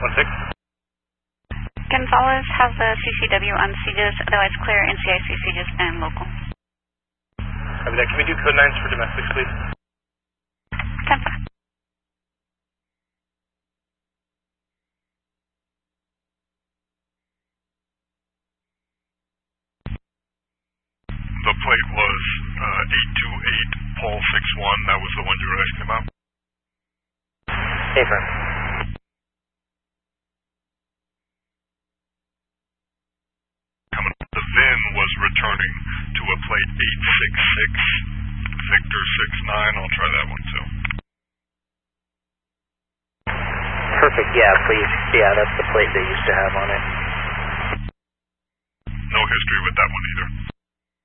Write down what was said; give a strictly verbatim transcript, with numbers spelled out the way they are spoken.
one six. Gonzalez has a C C W on Sieges, otherwise clear N C I C Sieges and local. Copy that. Can we do code nines for domestics, please? ten five. The plate was uh, eight two eight, Paul six one. That was the one you were asking about? Affirm. Coming. The V I N was returning to a plate eight six six, Victor six nine. I'll try that one too. Perfect, yeah, please. Yeah, that's the plate they used to have on it. No history with that one either.